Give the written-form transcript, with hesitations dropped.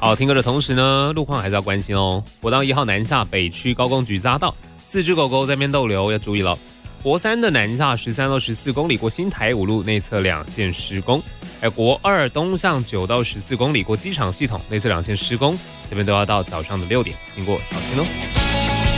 好，听歌的同时呢，路况还是要关心哦。国道1号南下北区高工局匝道，4只狗狗在那边逗留，要注意了。国3的南下13到14公里过新台5路内侧2线施工，还有国2东向9到14公里过机场系统内侧2线施工，这边都要到早上的6点，经过小心哦。